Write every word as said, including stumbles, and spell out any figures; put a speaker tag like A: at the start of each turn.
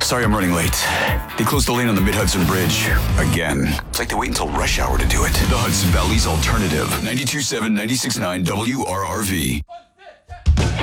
A: Sorry I'm running late. They closed the lane on the Mid-Hudson Bridge. Again. It's like they wait until rush hour to do it. The Hudson Valley's Alternative. ninety-two point seven, ninety-six point nine W R R V.